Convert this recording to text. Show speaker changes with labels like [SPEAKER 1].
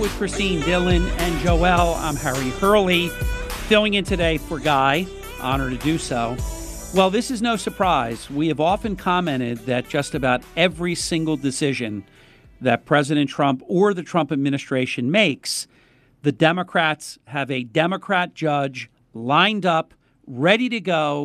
[SPEAKER 1] With Christine Dillon and Joelle, I'm Harry Hurley, filling in today for Guy. Honor to do so. Well, this is no surprise. We have often commented that just about every single decision that President Trump or the Trump administration makes, the Democrats have a Democrat judge lined up, ready to go